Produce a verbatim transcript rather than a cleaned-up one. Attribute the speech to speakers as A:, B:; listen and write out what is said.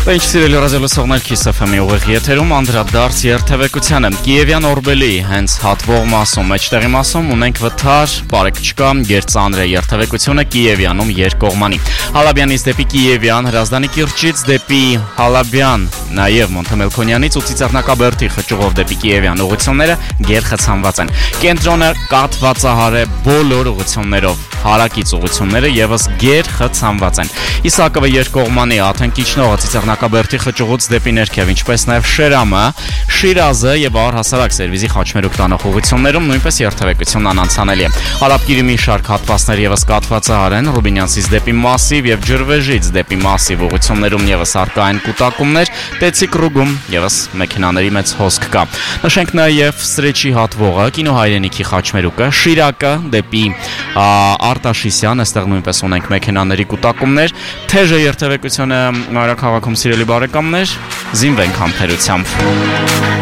A: Ինչ սիրելի ռադիոլսողներ, Kiss F M-ի ուղիղ եթերում անդրադարձ երթևեկությանը Կիևյան Օրբելի հենց հատվող մասում, մեջտեղի մասում ունենք վթար, բարեք չկա, գերծանր է երթևեկությունը Կիևյանում երկկողմանի Հալաբյանից դեպի Կիևյան, Հրազդանի կիրճից դեպի Հալաբյան, նաև Մոնտեմելքոնյանից ու Ծիծեռնակաբերդի խճուղով դեպի Կիևյան ուղղությունները գերխցանված են Կենտրոնը կաթվածահար է բոլոր ուղղություններով Հարակից ուղղությունները ևս գերխցանված են Իսակովը երկկողմանի Աթենկիչնողը Ծիծեռնակաբերդի խճուղուց դեպի ներքև, ինչպես նաև Շերամը, Շիրազը եւ առհասարակ սերվիզի խաչմերուկ տանող ուղղություններում նույնպես երթևեկությունն անանցանելի է։ Արաբկիրիմի շարք հատվածներ եւս կաթվածահար են, Ռուբինյանցից դեպի Մասիվ եւ Ջրվեժից դեպի Մասիվ ուղղություններում եւս արկա են կուտակումներ, Տեցիկ ռուգում եւս մեքենաների մեծ հոսք կա։ Նշենք նաև Սրեչի հատվողը, Կինո հայրենիքի խաչմերուկը, Շիրակը դեպի Արտաշիսյան, այստեղ նույնպես ունենք մեքենաների կուտակումներ, Թեժը երթևեկությունը Մայրաքաղաքում սիրելի բարեկամներ, զինվենք համբերությամբ։